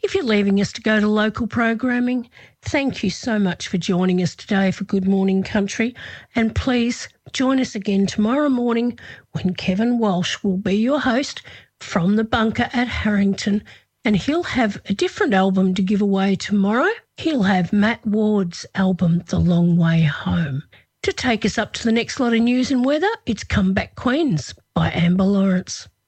If you're leaving us to go to local programming, thank you so much for joining us today for Good Morning Country, and please join us again tomorrow morning when Kevin Walsh will be your host from the bunker at Harrington, and he'll have a different album to give away tomorrow. He'll have Matt Ward's album, The Long Way Home. To take us up to the next lot of news and weather, it's Comeback Queens by Amber Lawrence.